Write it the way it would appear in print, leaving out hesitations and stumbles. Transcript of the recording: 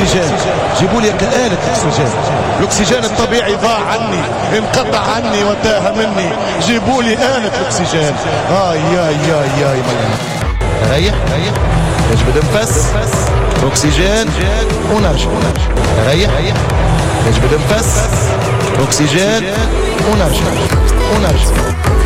الاكسجين، جيبوا لي آلة الاكسجين. الاكسجين الطبيعي ضاع عني، انقطع عني وتاه مني، جيبوا لي آلة الاكسجين. يا ريح نجبد نفس اكسجين ونرجع. ريح نجبد نفس اكسجين ونرجع.